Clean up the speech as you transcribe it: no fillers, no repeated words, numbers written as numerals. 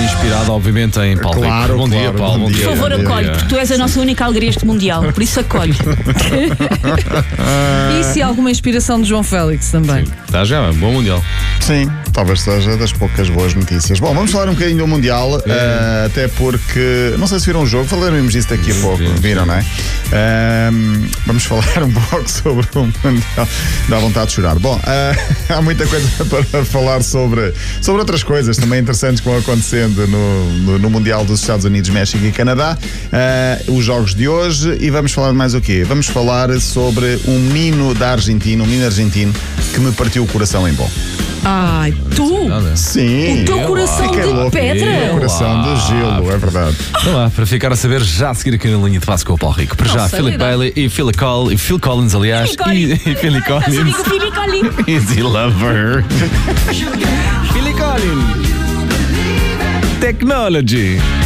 inspirado, obviamente, em Paulo Rico. Claro, Bom dia, claro, Paulo. bom dia. Por favor, acolhe, porque tu és a nossa única alegria este mundial, por isso acolhe. E se há alguma inspiração de João Félix também? Está já, bom mundial. Sim, talvez seja das poucas boas notícias. Bom, vamos falar um bocadinho do Mundial, até porque, não sei se viram o jogo, falaremos disso daqui a pouco, viram, não é? Vamos falar um pouco sobre o Mundial. Dá vontade de chorar. Bom, há muita coisa para falar sobre outras coisas também interessantes que vão acontecendo no Mundial dos Estados Unidos, México e Canadá. Os jogos de hoje, e vamos falar de mais o quê? Vamos falar sobre um menino argentino que me partiu o coração em bom. Ai, tu? Nada. Sim. O teu coração Fiquei de louco. pedra? O coração de gelo, é verdade. Então lá, para ficar a saber, já a seguir aqui na linha de passo com o Paulo Rico. Para já, sei, Philip não. Bailey e Phil Collins, aliás. Phil E Phil Collins. Easy Lover. Phil Collins. Technology.